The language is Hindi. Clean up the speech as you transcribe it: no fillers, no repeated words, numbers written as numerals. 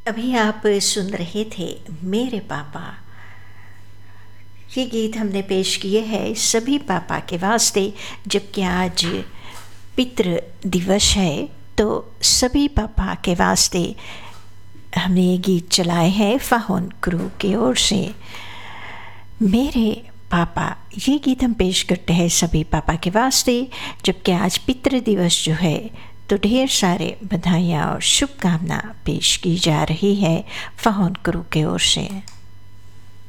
अभी आप सुन रहे थे मेरे पापा। ये गीत हमने पेश किए हैं सभी पापा के वास्ते, जबकि आज पितृ दिवस है तो सभी पापा के वास्ते हमने ये गीत चलाए हैं फाहोन क्रू की ओर से। मेरे पापा, ये गीत हम पेश करते हैं सभी पापा के वास्ते, जबकि आज पितृ दिवस जो है तो ढेर सारे बधाइयाँ और शुभकामना पेश की जा रही है फाहोन क्रू की ओर से।